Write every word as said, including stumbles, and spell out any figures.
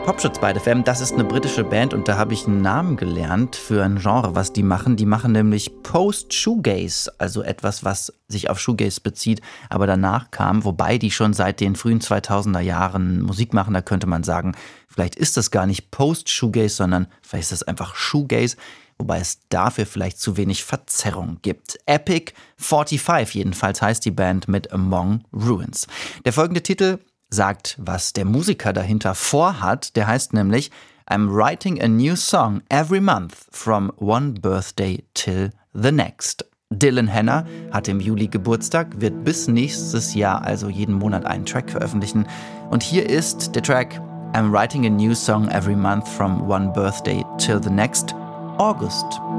Popschutz bei F M, das ist eine britische Band und da habe ich einen Namen gelernt für ein Genre, was die machen. Die machen nämlich Post-Shoegaze, also etwas, was sich auf Shoegaze bezieht, aber danach kam, wobei die schon seit den frühen zweitausender Jahren Musik machen. Da könnte man sagen, vielleicht ist das gar nicht Post-Shoegaze, sondern vielleicht ist das einfach Shoegaze, wobei es dafür vielleicht zu wenig Verzerrung gibt. Epic fünfundvierzig jedenfalls heißt die Band mit Among Ruins. Der folgende Titel sagt, was der Musiker dahinter vorhat. Der heißt nämlich I'm writing a new song every month from one birthday till the next. Dylan Hanna hat im Juli Geburtstag, wird bis nächstes Jahr also jeden Monat einen Track veröffentlichen. Und hier ist der Track I'm writing a new song every month from one birthday till the next, August.